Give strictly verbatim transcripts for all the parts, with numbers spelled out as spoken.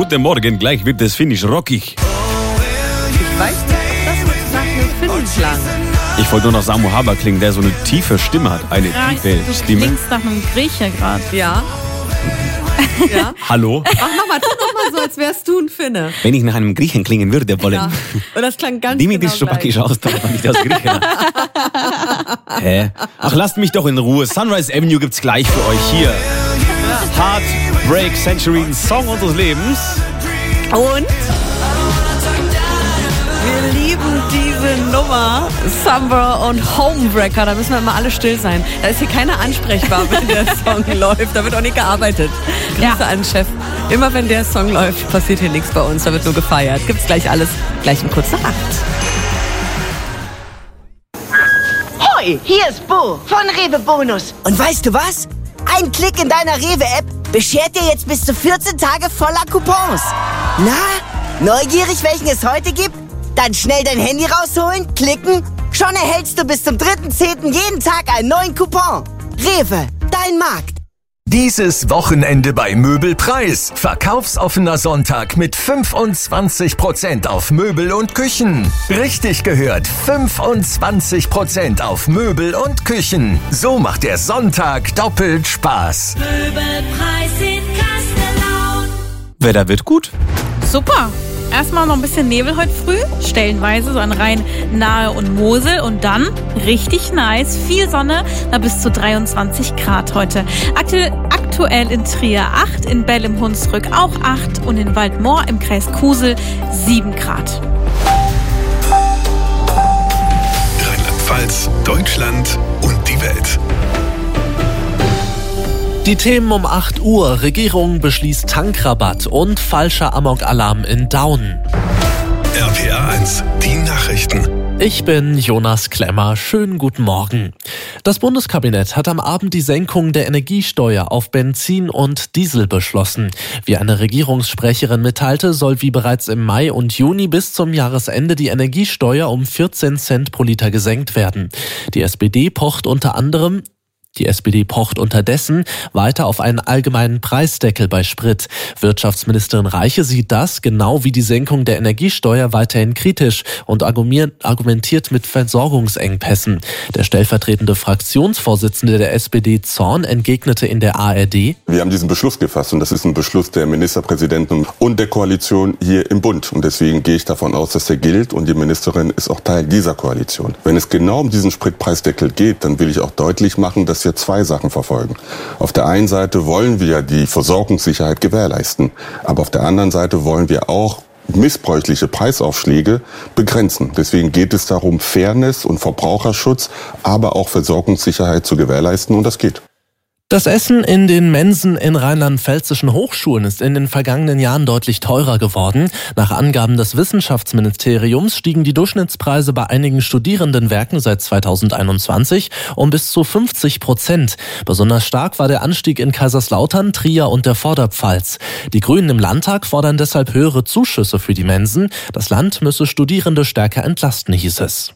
Guten Morgen, gleich wird es finnisch rockig. Ich weiß nicht, ob das sozusagen ein Finnen klang. Ich wollte nur noch Samu Haber klingen, der so eine tiefe Stimme hat. Eine Ja, tiefe du Stimme. klingst nach einem Griecher gerade. Ja. Ja. Hallo? Mach nochmal, tu nochmal so, als wärst du ein Finne. Wenn ich nach einem Griechen klingen würde wollen. Ja. Und das klang ganz Dimitris genau gleich. Schopakis Ausdruck, nicht aus Griechenland. Hä? Ach, lasst mich doch in Ruhe. Sunrise Avenue gibt's gleich für euch hier. Heartbreak Century, ein Song unseres Lebens. Und wir lieben diese Nummer, Summer und Homewrecker. Da müssen wir immer alle still sein. Da ist hier keiner ansprechbar, wenn der Song läuft. Da wird auch nicht gearbeitet. Grüße Ja. an den Chef. Immer wenn der Song läuft, passiert hier nichts bei uns. Da wird nur gefeiert. Gibt's gleich alles, gleich um kurz nach acht. Hoi, hier ist Bo von Rewe Bonus. Und weißt du was? Ein Klick in deiner Rewe-App beschert dir jetzt bis zu vierzehn Tage voller Coupons. Na, neugierig, welchen es heute gibt? Dann schnell dein Handy rausholen, klicken. Schon erhältst du bis zum dritten zehnten jeden Tag einen neuen Coupon. Rewe, dein Markt. Dieses Wochenende bei Möbelpreis. Verkaufsoffener Sonntag mit fünfundzwanzig Prozent auf Möbel und Küchen. Richtig gehört, fünfundzwanzig Prozent auf Möbel und Küchen. So macht der Sonntag doppelt Spaß. Möbelpreis in Kastellaun. Wetter wird gut. Super. Erstmal noch ein bisschen Nebel heute früh, stellenweise so an Rhein, Nahe und Mosel und dann richtig nice, viel Sonne, da bis zu dreiundzwanzig Grad heute. Aktu- aktuell in Trier acht, in Bell im Hunsrück auch acht und in Waldmoor im Kreis Kusel sieben Grad. Rheinland-Pfalz, Deutschland und die Welt. Die Themen um acht Uhr. Regierung beschließt Tankrabatt und falscher Amok-Alarm in Daun. R P R eins, die Nachrichten. Ich bin Jonas Klemmer. Schönen guten Morgen. Das Bundeskabinett hat am Abend die Senkung der Energiesteuer auf Benzin und Diesel beschlossen. Wie eine Regierungssprecherin mitteilte, soll wie bereits im Mai und Juni bis zum Jahresende die Energiesteuer um vierzehn Cent pro Liter gesenkt werden. Die S P D pocht unter anderem Die S P D pocht unterdessen weiter auf einen allgemeinen Preisdeckel bei Sprit. Wirtschaftsministerin Reiche sieht das, genau wie die Senkung der Energiesteuer, weiterhin kritisch und argumentiert mit Versorgungsengpässen. Der stellvertretende Fraktionsvorsitzende der S P D Zorn entgegnete in der A R D: Wir haben diesen Beschluss gefasst und das ist ein Beschluss der Ministerpräsidenten und der Koalition hier im Bund. Und deswegen gehe ich davon aus, dass der gilt und die Ministerin ist auch Teil dieser Koalition. Wenn es genau um diesen Spritpreisdeckel geht, dann will ich auch deutlich machen, dass wir zwei Sachen verfolgen. Auf der einen Seite wollen wir die Versorgungssicherheit gewährleisten, aber auf der anderen Seite wollen wir auch missbräuchliche Preisaufschläge begrenzen. Deswegen geht es darum, Fairness und Verbraucherschutz, aber auch Versorgungssicherheit zu gewährleisten und das geht. Das Essen in den Mensen in rheinland-pfälzischen Hochschulen ist in den vergangenen Jahren deutlich teurer geworden. Nach Angaben des Wissenschaftsministeriums stiegen die Durchschnittspreise bei einigen Studierendenwerken seit zweitausendeinundzwanzig um bis zu fünfzig Prozent. Besonders stark war der Anstieg in Kaiserslautern, Trier und der Vorderpfalz. Die Grünen im Landtag fordern deshalb höhere Zuschüsse für die Mensen. Das Land müsse Studierende stärker entlasten, hieß es.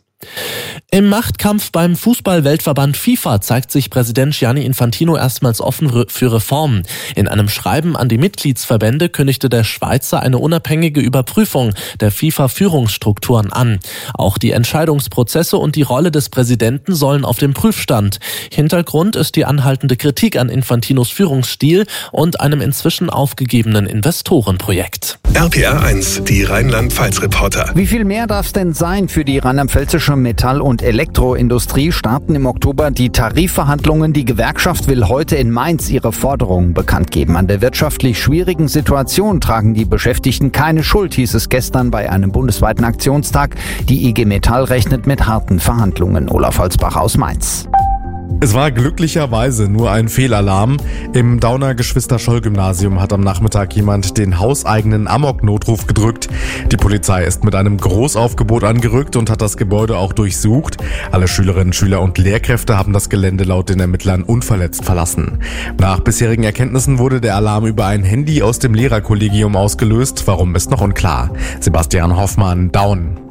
Im Machtkampf beim Fußball-Weltverband FIFA zeigt sich Präsident Gianni Infantino erstmals offen für Reformen. In einem Schreiben an die Mitgliedsverbände kündigte der Schweizer eine unabhängige Überprüfung der FIFA-Führungsstrukturen an. Auch die Entscheidungsprozesse und die Rolle des Präsidenten sollen auf dem Prüfstand. Hintergrund ist die anhaltende Kritik an Infantinos Führungsstil und einem inzwischen aufgegebenen Investorenprojekt. R P R eins, die Rheinland-Pfalz-Reporter. Wie viel mehr darf es denn sein für die rheinland-pfälzische Metall- und Elektroindustrie? Starten im Oktober die Tarifverhandlungen. Die Gewerkschaft will heute in Mainz ihre Forderungen bekannt geben. An der wirtschaftlich schwierigen Situation tragen die Beschäftigten keine Schuld, hieß es gestern bei einem bundesweiten Aktionstag. Die I G Metall rechnet mit harten Verhandlungen. Olaf Holzbach aus Mainz. Es war glücklicherweise nur ein Fehlalarm. Im Dauner Geschwister-Scholl-Gymnasium hat am Nachmittag jemand den hauseigenen Amok-Notruf gedrückt. Die Polizei ist mit einem Großaufgebot angerückt und hat das Gebäude auch durchsucht. Alle Schülerinnen, Schüler und Lehrkräfte haben das Gelände laut den Ermittlern unverletzt verlassen. Nach bisherigen Erkenntnissen wurde der Alarm über ein Handy aus dem Lehrerkollegium ausgelöst. Warum, ist noch unklar. Sebastian Hoffmann, Daun.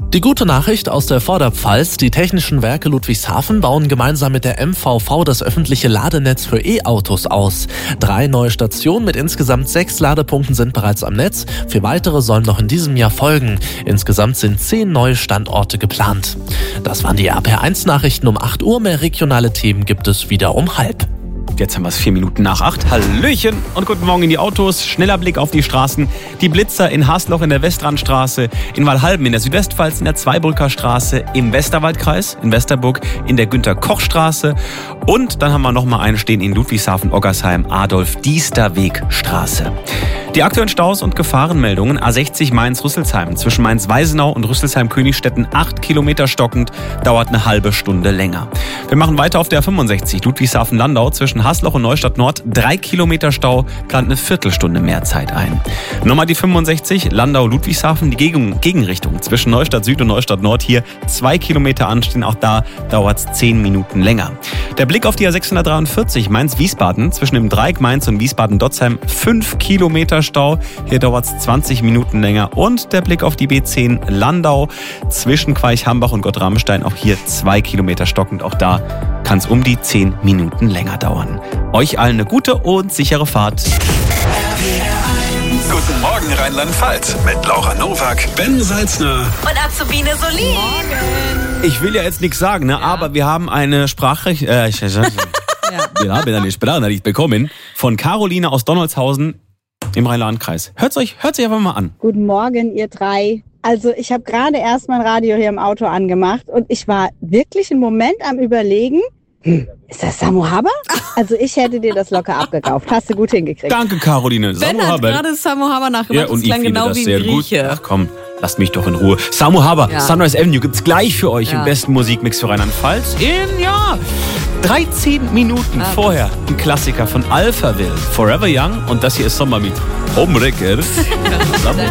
Die gute Nachricht aus der Vorderpfalz: Die Technischen Werke Ludwigshafen bauen gemeinsam mit der M V V das öffentliche Ladenetz für E-Autos aus. Drei neue Stationen mit insgesamt sechs Ladepunkten sind bereits am Netz. Vier weitere sollen noch in diesem Jahr folgen. Insgesamt sind zehn neue Standorte geplant. Das waren die R P R eins Nachrichten um acht Uhr. Mehr regionale Themen gibt es wieder um halb. Jetzt haben wir es vier Minuten nach acht. Hallöchen und guten Morgen in die Autos. Schneller Blick auf die Straßen. Die Blitzer in Hasloch in der Westrandstraße, in Walhalben in der Südwestpfalz in der Zweibrücker Straße, im Westerwaldkreis, in Westerburg in der Günter-Koch-Straße. Und dann haben wir noch mal einen stehen in Ludwigshafen-Oggersheim, Adolf-Diesterweg-Straße. Die aktuellen Staus und Gefahrenmeldungen: A sechzig Mainz-Rüsselsheim zwischen Mainz-Weisenau und Rüsselsheim-Königstetten acht Kilometer stockend, dauert eine halbe Stunde länger. Wir machen weiter auf der A fünfundsechzig Ludwigshafen-Landau zwischen Hasloch und Neustadt Nord, drei Kilometer Stau, plant eine Viertelstunde mehr Zeit ein. Nochmal die fünfundsechzig Landau-Ludwigshafen, die Gegen- Gegenrichtung zwischen Neustadt Süd und Neustadt Nord, hier zwei Kilometer anstehen, auch da dauert es zehn Minuten länger. Der Blick auf die A sechshundertdreiundvierzig Mainz-Wiesbaden zwischen dem Dreieck Mainz und Wiesbaden-Dotzheim, fünf Kilometer Stau, hier dauert es zwanzig Minuten länger. Und der Blick auf die B zehn Landau zwischen Queich-Hambach und Gott-Ramstein, auch hier zwei Kilometer stockend, auch da kann es um die zehn Minuten länger dauern. Euch allen eine gute und sichere Fahrt. Guten Morgen Rheinland-Pfalz mit Laura Nowak, Ben Salzner Und Azubine Solin. Ich will ja jetzt nichts sagen, ne? Ja. Aber wir haben eine Sprachrecht... Äh, ich, ja. Wir haben eine Sprachnachricht bekommen von Caroline aus Donaldshausen im Rhein-Lahn-Kreis. Hört's euch, hört's euch einfach mal an. Guten Morgen, ihr drei. Also ich habe gerade erst mein Radio hier im Auto angemacht und ich war wirklich einen Moment am Überlegen, hm, ist das Samu Haber? Also ich hätte dir das locker abgekauft. Hast du gut hingekriegt. Danke, Caroline. Ben Samu hat Haber. gerade Samu Haber nachgemacht. Ja, und das klang ich finde genau das wie sehr ein Grieche. gut. Ach komm, lasst mich doch in Ruhe. Samu Haber, Ja. Sunrise Avenue gibt's gleich für euch Ja. im besten Musikmix für Rheinland-Pfalz. In, ja, dreizehn Minuten Ah, vorher ein Klassiker von Alphaville, Forever Young. Und das hier ist Sommer mit Home Records.